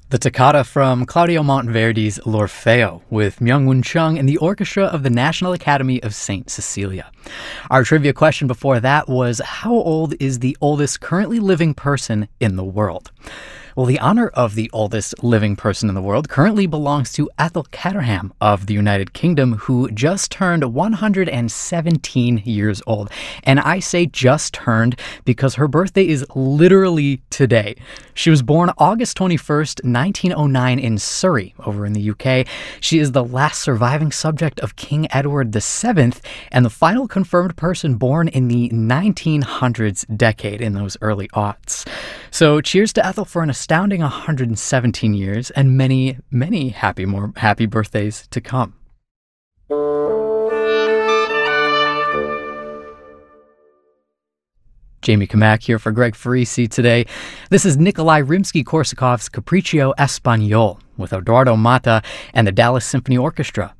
The toccata from Claudio Monteverdi's L'Orfeo with Myung-Whun Chung and the orchestra of the National Academy of St. Cecilia. Our trivia question before that was, how old is the oldest currently living person in the world? Well, the honor of the oldest living person in the world currently belongs to Ethel Caterham of the United Kingdom, who just turned 117 years old. And I say just turned because her birthday is literally today. She was born August 21st, 1909 in Surrey, over in the UK. She is the last surviving subject of King Edward VII and the final confirmed person born in the 1900s decade, in those early aughts. So cheers to Ethel for an astounding 117 years and many, many happy birthdays to come. Jamie Kamak here for Greg Farisi today. This is Nikolai Rimsky-Korsakov's Capriccio Espagnol with Eduardo Mata and the Dallas Symphony Orchestra.